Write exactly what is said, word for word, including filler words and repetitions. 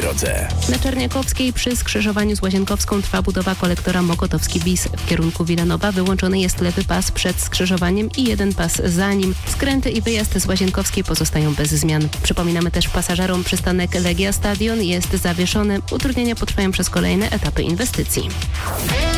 drodze. Na Czerniakowskiej przy skrzyżowaniu z Łazienkowską trwa budowa kolektora Mokotowski-Bis. W kierunku Wilanowa wyłączony jest lewy pas przed skrzyżowaniem i jeden pas za nim. Skręty i wyjazd z Łazienkowskiej pozostają bez zmian. Przypominamy też pasażerom, przystanek Legia Stadion jest zawieszony. Utrudnienia potrwają przez kolejne etapy inwestycji.